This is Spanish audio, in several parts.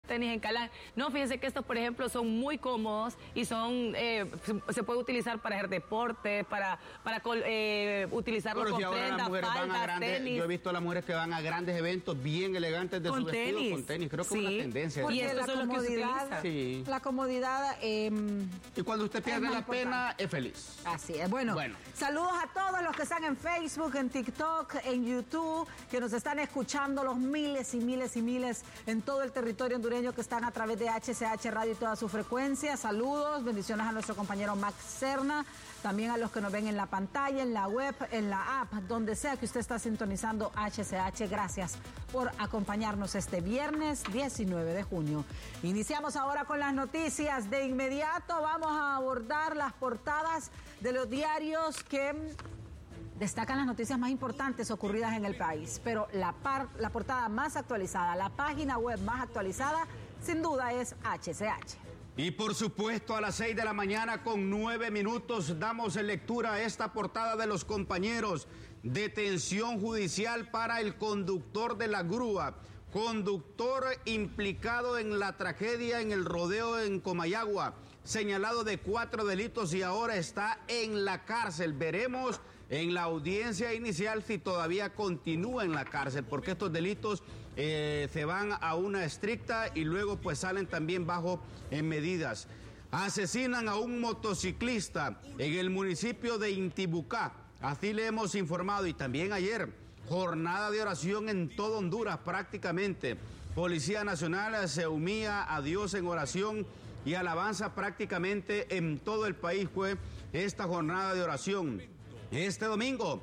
tenis en Calán. No, fíjense que estos, por ejemplo, son muy cómodos y son, se puede utilizar para hacer deporte, para utilizarlo con prendas, faldas, tenis. Yo he visto a las mujeres que van a grandes eventos bien elegantes de su vestido con tenis. Creo que es una tendencia. Y estos son los que se utilizan. Sí. La comodidad. Y cuando usted pierde la pena, es feliz. Así es. Bueno, saludos a todos los que están en Facebook, en TikTok, en YouTube, que nos están escuchando, los miles y miles y miles en todo el territorio hondureño que están a través de HCH Radio y toda su frecuencia. Saludos, bendiciones a nuestro compañero Max Serna, también a los que nos ven en la pantalla, en la web, en la app, donde sea que usted está sintonizando HCH. Gracias por acompañarnos este viernes 19 de junio. Iniciamos ahora con las noticias. De inmediato vamos a abordar las portadas de los diarios que destacan las noticias más importantes ocurridas en el país. Pero la portada más actualizada, la página web más actualizada, sin duda es HCH. Y por supuesto, a las 6 de la mañana con 9 minutos damos lectura a esta portada de los compañeros. Detención judicial para el conductor de la grúa. Conductor implicado en la tragedia en el rodeo en Comayagua. Señalado de 4 delitos y ahora está en la cárcel. Veremos en la audiencia inicial si todavía continúa en la cárcel, porque estos delitos se van a una estricta y luego pues salen también bajo medidas. Asesinan a un motociclista en el municipio de Intibucá, así le hemos informado. Y también ayer, jornada de oración en todo Honduras prácticamente. Policía Nacional se unía a Dios en oración y alabanza prácticamente en todo el país fue esta jornada de oración. Este domingo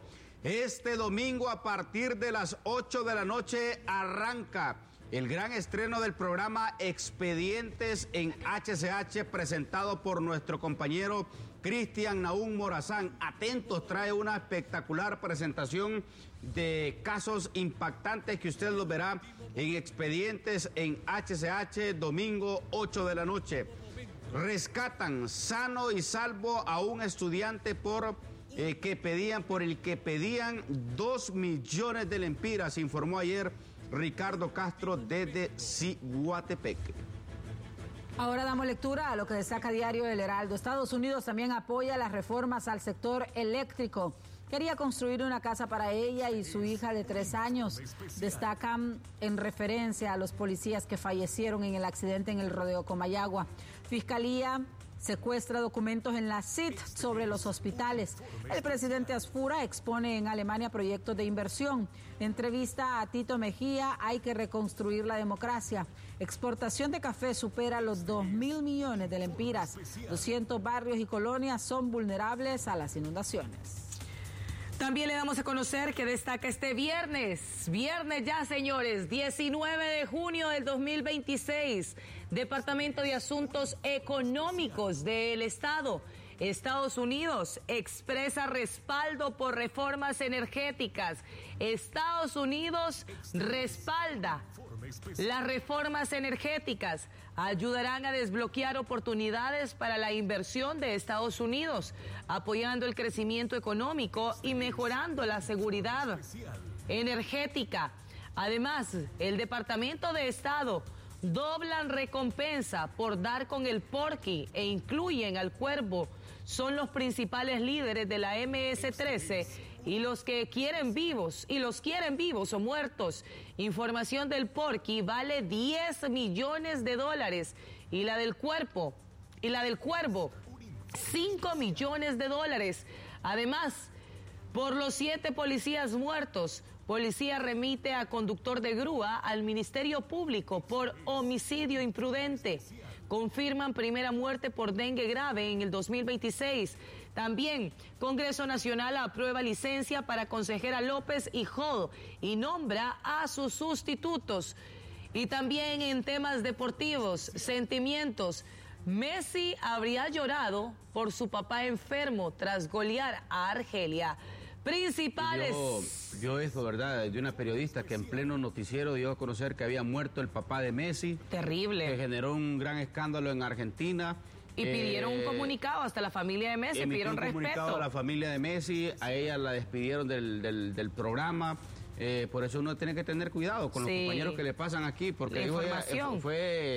a partir de las 8 de la noche arranca el gran estreno del programa Expedientes en HCH, presentado por nuestro compañero Cristian Nahum Morazán. Atentos, trae una espectacular presentación de casos impactantes que usted los verá en Expedientes en HCH, domingo 8 de la noche. Rescatan sano y salvo a un estudiante por el que pedían 2 millones de lempiras, informó ayer Ricardo Castro desde Ciguatepeque. Ahora damos lectura a lo que destaca Diario El Heraldo. Estados Unidos también apoya las reformas al sector eléctrico. Quería construir una casa para ella y su hija de 3 años. Destacan en referencia a los policías que fallecieron en el accidente en el rodeo Comayagua. Fiscalía secuestra documentos en la CIT sobre los hospitales. El presidente Asfura expone en Alemania proyectos de inversión. Entrevista a Tito Mejía, hay que reconstruir la democracia. Exportación de café supera los 2.000 millones de lempiras. 200 barrios y colonias son vulnerables a las inundaciones. También le damos a conocer que destaca este viernes ya, señores, 19 de junio del 2026, Departamento de Asuntos Económicos del Estado. Estados Unidos expresa respaldo por reformas energéticas. Estados Unidos respalda las reformas energéticas. Ayudarán a desbloquear oportunidades para la inversión de Estados Unidos, apoyando el crecimiento económico y mejorando la seguridad energética. Además, el Departamento de Estado doblan recompensa por dar con el Porky e incluyen al Cuervo. Son los principales líderes de la MS-13 y los que quieren vivos, o muertos. Información del Porky vale 10 millones de dólares y la del Cuervo, 5 millones de dólares. Además, por los 7 policías muertos, policía remite a conductor de grúa al Ministerio Público por homicidio imprudente. Confirman primera muerte por dengue grave en el 2026. También, Congreso Nacional aprueba licencia para consejera López y Jodo y nombra a sus sustitutos. Y también en temas deportivos, sentimientos. Messi habría llorado por su papá enfermo tras golear a Argelia. Principales. Yo eso, ¿verdad? De una periodista que en pleno noticiero dio a conocer que había muerto el papá de Messi. Terrible. Que generó un gran escándalo en Argentina. Y pidieron un comunicado hasta la familia de Messi, pidieron respeto. Un comunicado a la familia de Messi, a ella la despidieron del programa. Por eso uno tiene que tener cuidado con los compañeros que le pasan aquí, porque la información fue